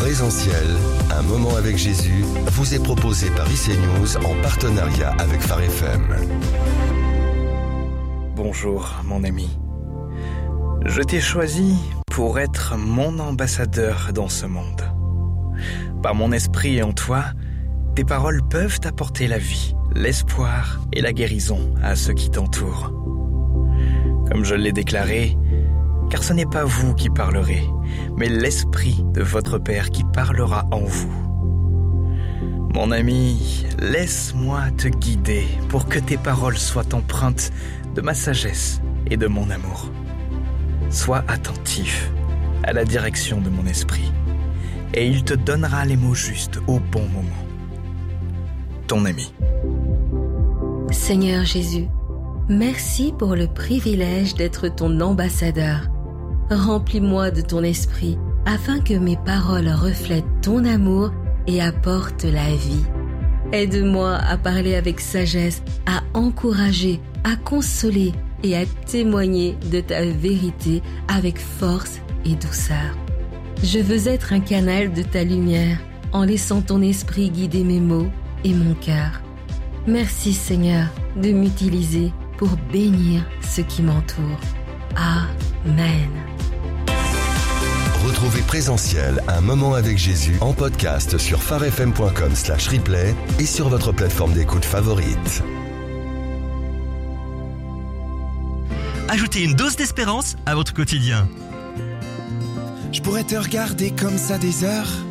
Présentiel, un moment avec Jésus, vous est proposé par IC News en partenariat avec Phare FM. Bonjour mon ami. Je t'ai choisi pour être mon ambassadeur dans ce monde. Par mon esprit en toi, tes paroles peuvent apporter la vie, l'espoir et la guérison à ceux qui t'entourent. Comme je l'ai déclaré, car ce n'est pas vous qui parlerez, mais l'Esprit de votre Père qui parlera en vous. Mon ami, laisse-moi te guider pour que tes paroles soient empreintes de ma sagesse et de mon amour. Sois attentif à la direction de mon esprit, et il te donnera les mots justes au bon moment. Ton ami. Seigneur Jésus, merci pour le privilège d'être ton ambassadeur. Remplis-moi de ton esprit afin que mes paroles reflètent ton amour et apportent la vie. Aide-moi à parler avec sagesse, à encourager, à consoler et à témoigner de ta vérité avec force et douceur. Je veux être un canal de ta lumière en laissant ton esprit guider mes mots et mon cœur. Merci Seigneur de m'utiliser pour bénir ceux qui m'entourent. Amen. Retrouvez Présentiel, un moment avec Jésus en podcast sur pharefm.com/replay et sur votre plateforme d'écoute favorite. Ajoutez une dose d'espérance à votre quotidien. Je pourrais te regarder comme ça des heures,